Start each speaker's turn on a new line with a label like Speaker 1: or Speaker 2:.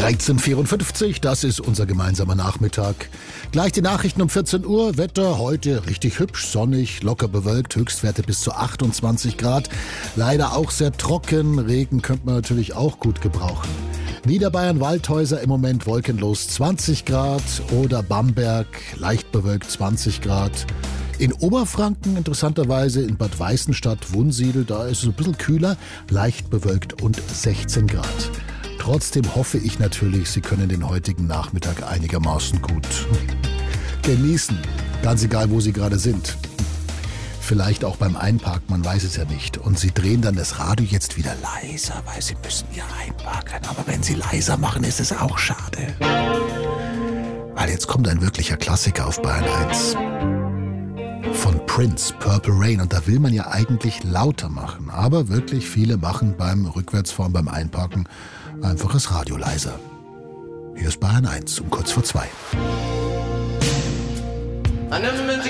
Speaker 1: 13:54, das ist unser gemeinsamer Nachmittag. Gleich die Nachrichten um 14 Uhr. Wetter heute richtig hübsch, sonnig, locker bewölkt, Höchstwerte bis zu 28 Grad. Leider auch sehr trocken, Regen könnte man natürlich auch gut gebrauchen. Niederbayern, Waldhäuser im Moment wolkenlos 20 Grad oder Bamberg leicht bewölkt 20 Grad. In Oberfranken interessanterweise in Bad Weißenstadt, Wunsiedel, da ist es ein bisschen kühler, leicht bewölkt und 16 Grad. Trotzdem hoffe ich natürlich, Sie können den heutigen Nachmittag einigermaßen gut genießen. Ganz egal, wo Sie gerade sind. Vielleicht auch beim Einparken, man weiß es ja nicht. Und Sie drehen dann das Radio jetzt wieder leiser, weil Sie müssen ja einparken. Aber wenn Sie leiser machen, ist es auch schade. Weil jetzt kommt ein wirklicher Klassiker auf Bayern 1. Von Prince, Purple Rain. Und da will man ja eigentlich lauter machen. Aber wirklich viele machen beim Rückwärtsfahren, beim Einparken einfach das Radio leiser. Hier ist Bayern 1 um kurz vor 2.